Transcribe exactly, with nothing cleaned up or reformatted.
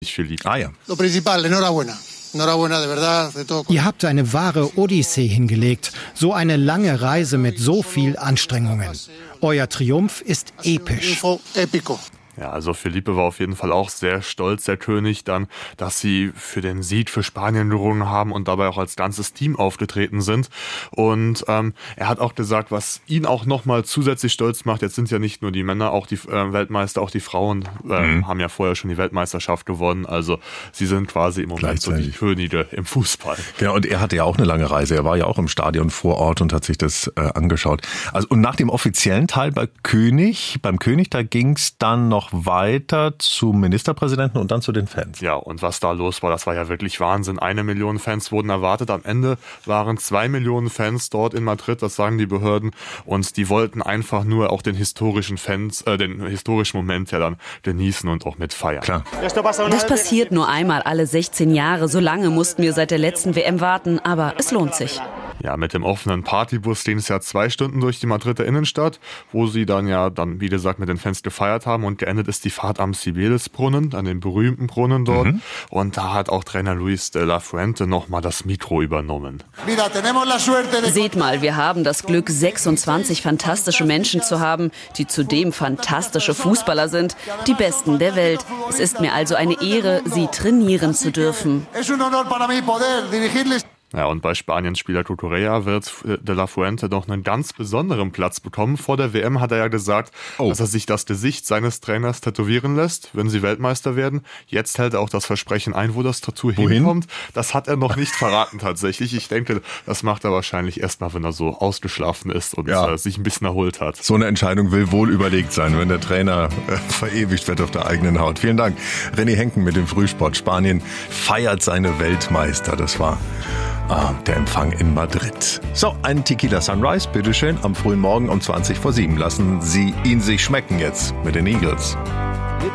Philippe. Ah ja. Lo principal, enhorabuena. Ihr habt eine wahre Odyssee hingelegt. So eine lange Reise mit so viel Anstrengungen. Euer Triumph ist episch. Ja, also Felipe war auf jeden Fall auch sehr stolz, der König, dann, dass sie für den Sieg für Spanien gerungen haben und dabei auch als ganzes Team aufgetreten sind. Und ähm, er hat auch gesagt, was ihn auch nochmal zusätzlich stolz macht, jetzt sind ja nicht nur die Männer, auch die äh, Weltmeister, auch die Frauen äh, mhm. haben ja vorher schon die Weltmeisterschaft gewonnen. Also sie sind quasi im Moment so die Könige im Fußball. Genau, und er hatte ja auch eine lange Reise. Er war ja auch im Stadion vor Ort und hat sich das äh, angeschaut. Also und nach dem offiziellen Teil bei König, beim König, da ging es dann noch weiter zum Ministerpräsidenten und dann zu den Fans. Ja, und was da los war, das war ja wirklich Wahnsinn. Eine Million Fans wurden erwartet. Am Ende waren zwei Millionen Fans dort in Madrid, das sagen die Behörden. Und die wollten einfach nur auch den historischen Fans, äh, den historischen Moment ja dann genießen und auch mit feiern. Klar. Das passiert nur einmal alle sechzehn Jahre. So lange mussten wir seit der letzten W M warten, aber es lohnt sich. Ja, mit dem offenen Partybus ging es ja zwei Stunden durch die Madrider Innenstadt, wo sie dann ja, dann wie gesagt, mit den Fans gefeiert haben und geendet ist die Fahrt am Cibeles-Brunnen, an dem berühmten Brunnen dort. Mhm. Und da hat auch Trainer Luis de la Fuente nochmal das Mikro übernommen. Seht mal, wir haben das Glück, sechsundzwanzig fantastische Menschen zu haben, die zudem fantastische Fußballer sind, die Besten der Welt. Es ist mir also eine Ehre, sie trainieren zu dürfen. Ja, und bei Spaniens Spieler Cucurella wird de la Fuente noch einen ganz besonderen Platz bekommen. Vor der W M hat er ja gesagt, oh. dass er sich das Gesicht seines Trainers tätowieren lässt, wenn sie Weltmeister werden. Jetzt hält er auch das Versprechen ein, wo das Tattoo Wohin? hinkommt. Das hat er noch nicht verraten tatsächlich. Ich denke, das macht er wahrscheinlich erst mal, wenn er so ausgeschlafen ist und ja. äh, sich ein bisschen erholt hat. So eine Entscheidung will wohl überlegt sein, wenn der Trainer äh, verewigt wird auf der eigenen Haut. Vielen Dank. René Henken mit dem Frühsport. Spanien feiert seine Weltmeister. Das war Ah, der Empfang in Madrid. So, ein Tequila Sunrise, bitteschön, am frühen Morgen um zwanzig vor sieben. Lassen Sie ihn sich schmecken jetzt mit den Eagles.